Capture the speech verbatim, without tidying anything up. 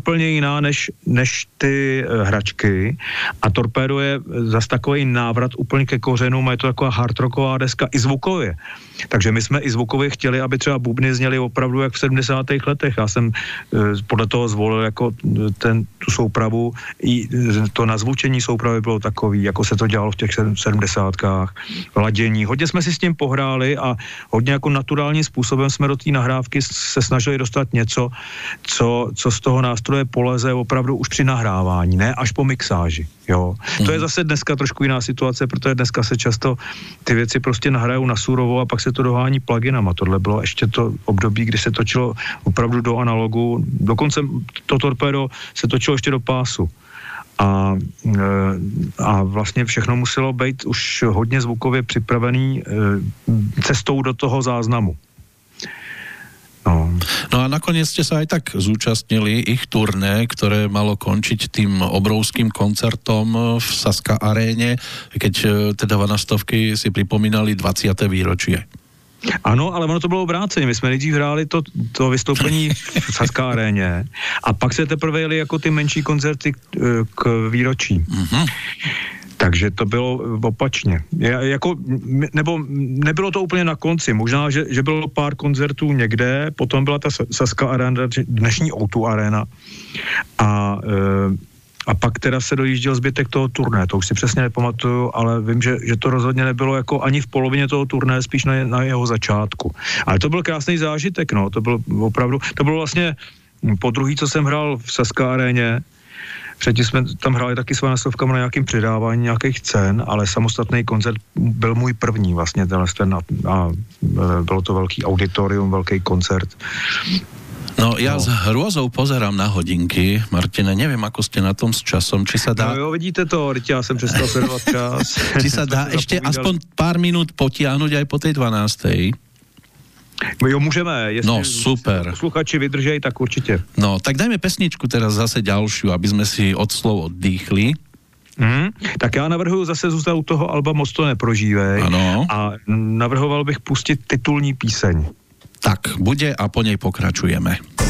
úplně jiná než, než ty hračky a Torpédo je zas takový návrat úplně ke kořenům, je to taková hardrocková deska i zvukově. Takže my jsme i zvukově chtěli, aby třeba bubny zněly opravdu jak v sedmdesátých letech. Já jsem podle toho zvolil jako ten, tu soupravu, i to nazvučení soupravy bylo takový, jako se to dělalo v těch sedmdesátkách, ladění. Hodně jsme si s tím pohráli a hodně jako naturálním způsobem jsme do té nahrávky se snažili dostat něco, co, co z toho nástroje poleze opravdu už při nahrávání, ne až po mixáži. Jo. Mm. To je zase dneska trošku jiná situace, protože dneska se často ty věci prostě nahrajou na surovo a pak se to dohání pluginama. Tohle bylo ještě to období, kdy se točilo opravdu do analogu, dokonce to Torpédo se točilo ještě do pásu. A, a vlastně všechno muselo být už hodně zvukově připravený cestou do toho záznamu. No. no a nakoniec ste sa aj tak zúčastnili ich turné, ktoré malo končiť tým obrovským koncertom v Saska aréne, keď teda Vanastovky si pripomínali dvacáté výročie. Ano, ale ono to bylo obráceně. My jsme nejdřív hráli to, to vystoupení v Saska aréně a pak se teprve jeli jako ty menší koncerty k výročí. Mm-hmm. Takže to bylo opačně. Ja, jako, nebo nebylo to úplně na konci. Možná, že, že bylo pár koncertů někde, potom byla ta Saska Arena, dnešní ó dva Arena. A, e, a pak teda se dojížděl zbytek toho turné. To už si přesně nepamatuju, ale vím, že, že to rozhodně nebylo jako ani v polovině toho turné, spíš na, na jeho začátku. Ale to byl krásný zážitek, no. To bylo opravdu, to bylo vlastně po druhý, co jsem hrál v Saska Aréně. Předtím jsme tam hráli taky s Vanastovkama na nějakým přidávání nějakých cen, ale samostatný koncert byl můj první vlastně ten a, a bylo to velký auditorium, velký koncert. No ja no. s hrôzou pozerám na hodinky, Martine, neviem, ako ste na tom s časom, či sa dá... No jo, vidíte to, ja som prestal sledovať čas. Či sa dá ešte aspoň pár minút potiahnuť aj po tej dvanástej? Jo, môžeme. Jestli no, super. Posluchači vydržej, tak určite. No, tak dajme pesničku teraz zase ďalšiu, aby sme si od slov oddýchli. Mm, tak já navrhuji zase zůstat u toho alba Moc to neprožívej. Ano. A navrhoval bych pustit titulní píseň. Tak, bude a po nej pokračujeme.